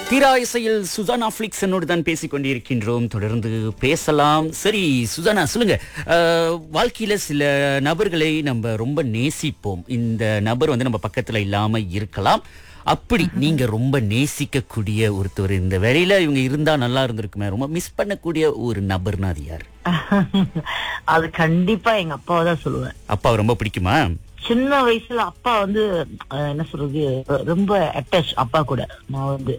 தீரா இசையில் Susanna flex என்னோடு தான் பேசிக் கொண்டிருக்கின்றோம். தொடர்ந்து பேசலாம். சரி சுசானா, சொல்லுங்க. வாழ்க்கையில சில நபர்களை நம்ம ரொம்ப நேசிப்போம். இந்த நபர் வந்து நம்ம பக்கத்துல இல்லாம இருக்கலாம். அப்படி நீங்க ரொம்ப நேசிக்கக்கூடிய ஒருத்தர், இந்த வேலையில இவங்க இருந்தா நல்லா இருந்திருக்குமே, ரொம்ப மிஸ் பண்ணக்கூடிய ஒரு நபர்னா அது யார்? அது கண்டிப்பா எங்க அப்பாவை தான் சொல்லுவேன். அப்பாவை ரொம்ப பிடிக்குமா? சின்ன வயசுல அப்பா வந்து என்ன சொல்றது, ரொம்ப அட்டாச் அப்பா கூட. நான் வந்து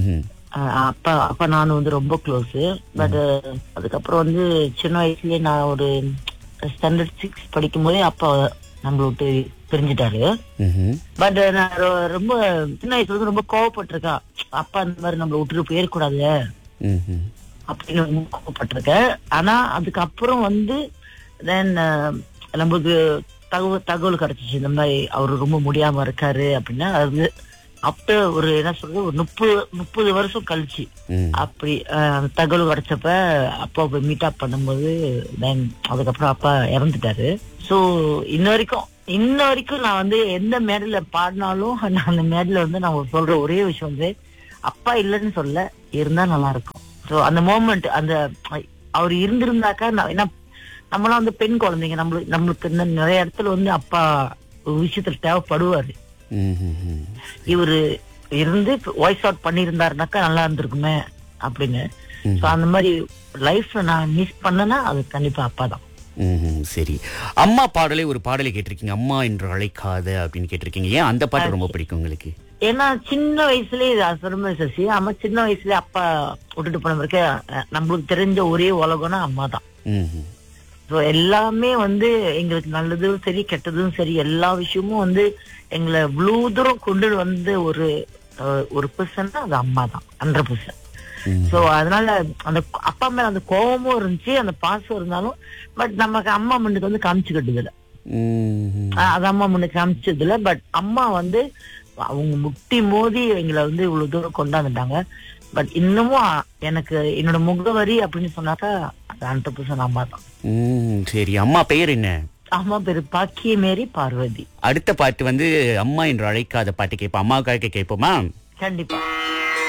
அப்பா நானும் வந்து ரொம்ப க்ளோஸ். பட் அதுக்கப்புறம் வந்து சின்ன வயசுலயே நான் ஒரு ஸ்டாண்டர்ட் 6 படிக்கும் போதே அப்பா நம்மள விட்டு பிரிஞ்சுட்டாரு. பட் நான் ரொம்ப சின்ன வயசுல வந்து ரொம்ப கோவப்பட்டிருக்கேன். அப்பா இந்த மாதிரி நம்மள விட்டுட்டு போயிடக்கூடாது அப்படின்னு ரொம்ப கோவப்பட்டிருக்கேன். ஆனா அதுக்கப்புறம் வந்து தென் நமக்கு தகவல் கிடைச்சிச்சு, இந்த மாதிரி அவரு ரொம்ப முடியாம இருக்காரு அப்படின்னா. அது அப்ப ஒரு என்ன சொல்றது, ஒரு 30 வருஷம் கழிச்சு அப்படி தகவல் கிடைச்சப்ப அப்பா போய் மீட் அப் பண்ணும்போது தென் அதுக்கப்புறம் அப்பா இறந்துட்டாரு. சோ இன்ன வரைக்கும் நான் வந்து எந்த மேடையில பாடினாலும் நான் அந்த மேடையில வந்து நான் சொல்ற ஒரே விஷயம் வந்து, அப்பா இல்லைன்னு சொல்ல, இருந்தா நல்லா இருக்கும். சோ அந்த மோமெண்ட், அந்த அவர் இருந்திருந்தாக்கா என்ன, நம்மளாம் வந்து பெண் குழந்தைங்க, நம்மளுக்கு நிறைய இடத்துல வந்து அப்பா ஒரு விஷயத்துல தேவைப்படுவாரு. இவரு இருந்து வாய்ஸ் அவுட் பண்ணிருந்தாருனாக்கா நல்லா இருந்திருக்குமே அப்படின்னு. சோ அந்த மாதிரி லைஃப்ல நான் மிஸ் பண்ணனா அது கண்டிப்பா அப்பா தான். சரி, அம்மா பாடலை ஒரு பாடலை கேட்டிருக்கீங்க, அம்மா என்று அழைக்காத அப்படின்னு கேட்டிருக்கீங்க. ஏன் அந்த பாட்டு ரொம்ப பிடிக்கும் உங்களுக்கு? ஏன்னா சின்ன வயசுலயே சசி, ஆமா, சின்ன வயசுலயே அப்பா விட்டுட்டு போன பிறகு நம்மளுக்கு தெரிஞ்ச ஒரே உலகம்னா அம்மா தான். எல்லாமே வந்து எங்களுக்கு நல்லதும் சரி கெட்டதும் சரி எல்லா விஷயமும் வந்து எங்களை இவ்வளவு தூரம் கொண்டு வந்து ஒரு பர்சன் அது அம்மா தான், 100%. சோ அதனால அந்த அப்பா மேல அந்த கோபமும் இருந்துச்சு, அந்த பாசம் இருந்தாலும். பட் நமக்கு அம்மா முன்னுக்கு வந்து காமிச்சுக்கிட்டது இல்ல, அது அம்மா முன்னுக்கு காமிச்சது இல்ல. பட் அம்மா வந்து அவங்க முட்டி மோதி எங்களை வந்து இவ்வளவு தூரம் கொண்டாந்துட்டாங்க. பட் இன்னமும் எனக்கு என்னோட முகவரி அப்படின்னு சொன்னாக்கா 100% அம்மா தான். சரி, அம்மா பெயர் என்ன? அம்மா பேரு பாக்கியமேரி பார்வதி. அடுத்த பாட்டு வந்து அம்மா என்று அழைக்காத பாட்டு கேட்போம். அம்மாவுக்காக கேட்போமா? கண்டிப்பா.